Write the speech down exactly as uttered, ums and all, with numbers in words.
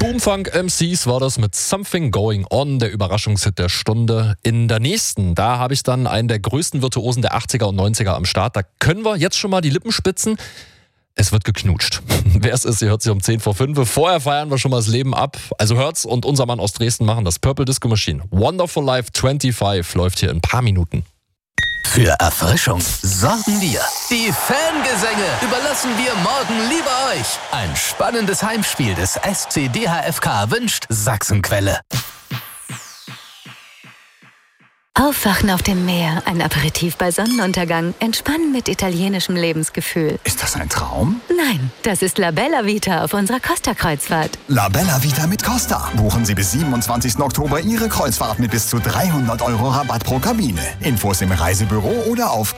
Boomfunk M Cs war das mit Something Going On, der Überraschungshit der Stunde. In der nächsten, da habe ich dann einen der größten Virtuosen der achtziger und neunziger am Start. Da können wir jetzt schon mal die Lippen spitzen. Es wird geknutscht. Wer es ist, ihr hört sie um zehn vor fünf. Vorher feiern wir schon mal das Leben ab. Also hört's und unser Mann aus Dresden machen das. Purple Disco Machine. Wonderful Life fünfundzwanzig läuft hier in ein paar Minuten. Für Erfrischung sorgen wir. Die Fangesänge überlassen wir morgen lieber euch. Ein spannendes Heimspiel des S C D H F K wünscht Sachsenquelle. Aufwachen auf dem Meer, ein Aperitif bei Sonnenuntergang, entspannen mit italienischem Lebensgefühl. Ist das ein Traum? Nein, das ist La Bella Vita auf unserer Costa-Kreuzfahrt. La Bella Vita mit Costa. Buchen Sie bis siebenundzwanzigsten Oktober Ihre Kreuzfahrt mit bis zu dreihundert Euro Rabatt pro Kabine. Infos im Reisebüro oder auf